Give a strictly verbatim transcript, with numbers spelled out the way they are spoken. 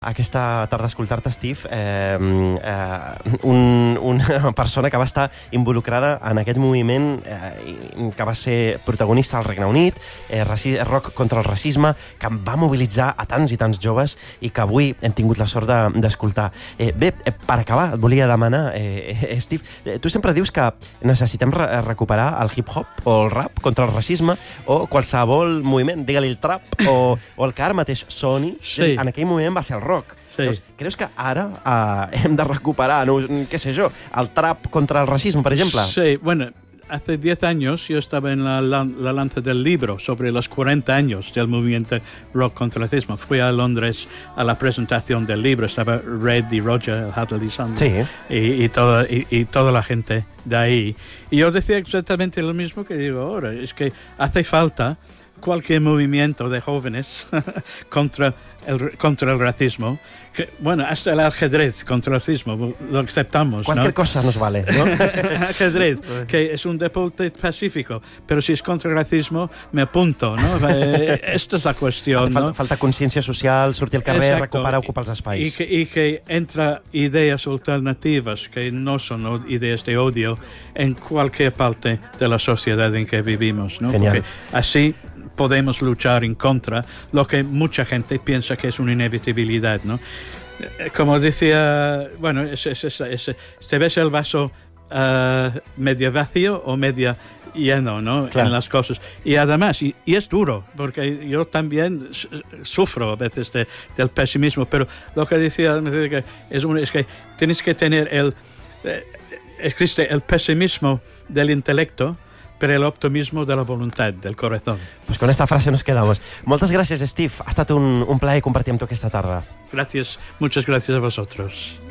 Aquesta tarda escoltar-te, Steve, eh, eh, un, una persona que va estar involucrada en aquest moviment eh, que va ser protagonista al Regne Unit, eh, raci rock contra el racisme, que va mobilitzar a tants i tants joves i que avui hem tingut la sort d'escoltar. De, eh, bé, eh, per acabar, et volia demanar, eh, eh, Steve, eh, tu sempre dius que necessitem re recuperar el hip-hop o el rap contra el racisme o qualsevol moviment, digue-li el trap o, o el que ara mateix soni, sí. En aquell moment va ser el rock. Sí. Doncs, ¿crees que ara eh, hem de recuperar, no, qué sé yo, el trap contra el racismo, por ejemplo? Sí, bueno, hace diez años yo estaba en la, la, la lanza del libro sobre los cuarenta años del movimiento rock contra el racismo. Fui a Londres a la presentación del libro, estaba Red y Roger, el Hadley Sanders, sí. y, y, toda, y, y toda la gente de ahí. Y yo decía exactamente lo mismo que digo ahora, es que hace falta cualquier movimiento de jóvenes contra el, contra el racismo, que, bueno, hasta el ajedrez contra el racismo, lo aceptamos, cualquier ¿no? cosa nos vale, ¿no? Ajedrez, que es un deporte pacífico, pero si es contra el racismo, me apunto, ¿no? Esta es la cuestión, Falta, ¿no? falta consciència social, sortir al carrer, exacto. Recuperar, ocupar els espais. Y que, y que entra ideas alternativas, que no son ideas de odio, en cualquier parte de la sociedad en que vivimos, ¿no? Genial. Porque así podemos luchar en contra lo que mucha gente piensa que es una inevitabilidad, ¿no? Como decía, bueno, es, es, es, es, se ve el vaso uh, medio vacío o medio lleno, ¿no? Claro. En las cosas. Y además, y, y es duro, porque yo también sufro a veces de, del pesimismo, pero lo que decía es, un, es que tienes que tener el, eh, existe el pesimismo del intelecto, pero el optimismo de la voluntad, del corazón. Pues con esta frase nos quedamos. Moltes gràcies, Steve. Ha estat un, un plaer compartir amb tu aquesta tarda. Gracias, muchas gracias a vosotros.